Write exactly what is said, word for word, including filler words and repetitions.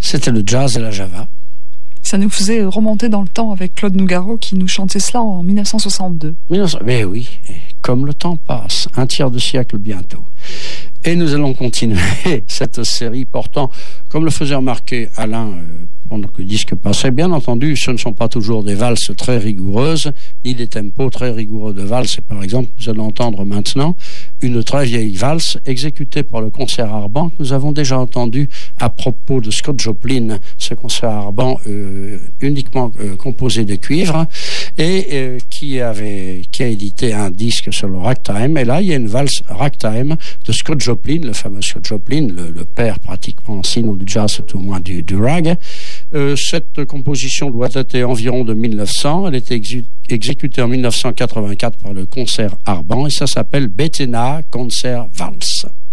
C'était le jazz et la java. Ça nous faisait remonter dans le temps avec Claude Nougaro qui nous chantait cela en dix-neuf cent soixante-deux. Mais oui, comme le temps passe, un tiers de siècle bientôt. Et nous allons continuer cette série portant, comme le faisait remarquer Alain euh, pendant que le disque passait, bien entendu, ce ne sont pas toujours des valses très rigoureuses, ni des tempos très rigoureux de valse. Et par exemple, nous allons entendre maintenant une très vieille valse exécutée par le concert Arban que nous avons déjà entendu à propos de Scott Joplin, ce concert Arban euh, uniquement euh, composé de cuivre et euh, qui avait qui a édité un disque sur le ragtime. Et là, il y a une valse ragtime de Scott Joplin, le fameux Scott Joplin, le, le père pratiquement, sinon du jazz, tout au moins du, du rag. Euh, cette composition doit dater environ de mille neuf cents. Elle était exé- exécutée en mille neuf cent quatre-vingt-quatre par le concert Arban et ça s'appelle Bettina Concert Valse.